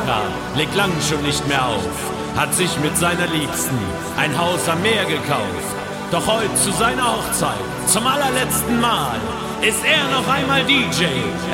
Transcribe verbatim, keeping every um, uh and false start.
Mallorca legt lang schon nicht mehr auf, hat sich mit seiner Liebsten ein Haus am Meer gekauft. Doch heute zu seiner Hochzeit, zum allerletzten Mal, ist er noch einmal D J.